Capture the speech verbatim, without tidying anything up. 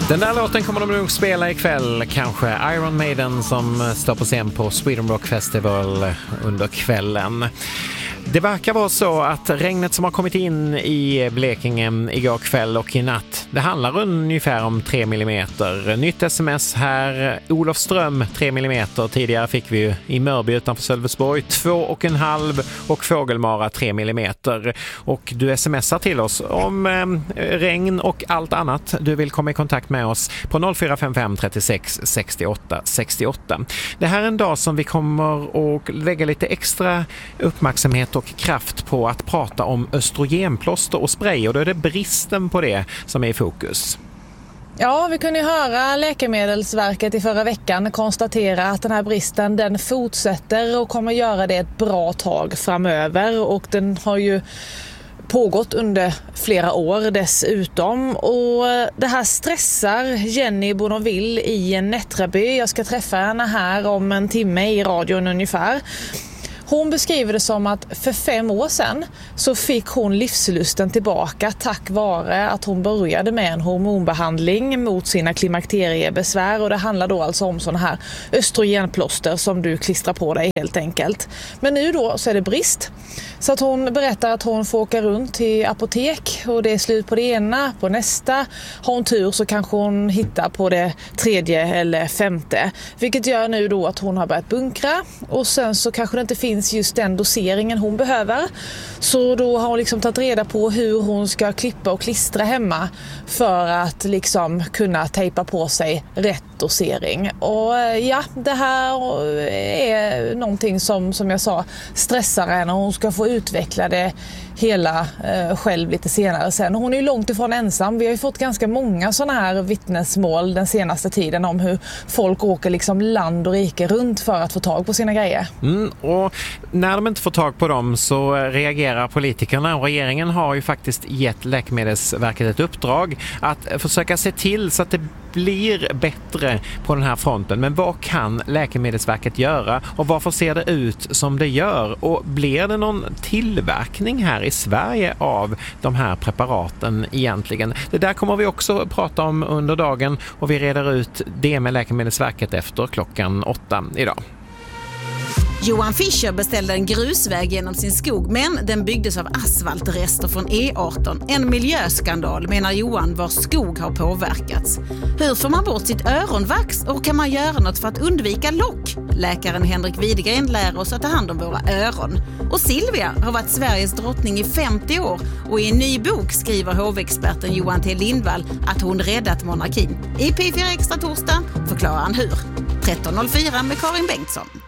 Den där låten kommer de nog spela ikväll, kanske Iron Maiden som står på scen på Sweden Rock Festival under kvällen. Det verkar vara så att regnet som har kommit in i Blekinge igår kväll och i natt, det handlar ungefär om tre millimeter. Nytt sms här, Olofström tre millimeter. Tidigare fick vi ju i Mörby utanför Sölvesborg två och en halv och Fågelmara tre millimeter. Och du smsar till oss om eh, regn och allt annat. Du vill komma i kontakt med oss på noll fyra fem fem trettiosex sextioåtta sextioåtta. Det här är en dag som vi kommer att lägga lite extra uppmärksamhet och kraft på att prata om östrogenplåster och spray, och då är det bristen på det som är i fokus. Ja, vi kunde höra Läkemedelsverket i förra veckan konstatera att den här bristen den fortsätter och kommer göra det ett bra tag framöver, och den har ju pågått under flera år dessutom, och det här stressar Jenny Bournonville i Nättraby. Jag ska träffa henne här om en timme i radion ungefär. Hon beskriver det som att för fem år sedan så fick hon livslusten tillbaka tack vare att hon började med en hormonbehandling mot sina klimakteriebesvär, och det handlar då alltså om sådana här östrogenplåster som du klistrar på dig helt enkelt. Men nu då så är det brist. Så att hon berättar att hon får åka runt till apotek och det är slut på det ena, på nästa. Har hon tur så kanske hon hittar på det tredje eller femte. Vilket gör nu då att hon har börjat bunkra, och sen så kanske det inte finns just den doseringen hon behöver. Så då har hon liksom tagit reda på hur hon ska klippa och klistra hemma för att liksom kunna tejpa på sig rätt dosering. Och ja, det här är någonting som, som jag sa, stressar henne, och hon ska få utveckla det hela eh, själv lite senare sen. Hon är ju långt ifrån ensam. Vi har ju fått ganska många sådana här vittnesmål den senaste tiden om hur folk åker liksom land och rike runt för att få tag på sina grejer. Mm, och när de inte får tag på dem så reagerar politikerna, och regeringen har ju faktiskt gett Läkemedelsverket ett uppdrag att försöka se till så att det blir bättre på den här fronten. Men vad kan Läkemedelsverket göra, och varför ser det ut som det gör? Och blir det någon tillverkning här i Sverige av de här preparaten egentligen? Det där kommer vi också prata om under dagen, och vi reder ut det med Läkemedelsverket efter klockan åtta idag. Johan Fischer beställde en grusväg genom sin skog, men den byggdes av asfaltrester från E arton. En miljöskandal, menar Johan, vars skog har påverkats. Hur får man bort sitt öronvax, och kan man göra något för att undvika lock? Läkaren Henrik Widegren lär oss att ta hand om våra öron. Och Silvia har varit Sveriges drottning i femtio år, och i en ny bok skriver hovexperten Johan T. Lindvall att hon räddat monarkin. I P fyra Extra torsdag förklarar han hur. tretton noll fyra med Karin Bengtsson.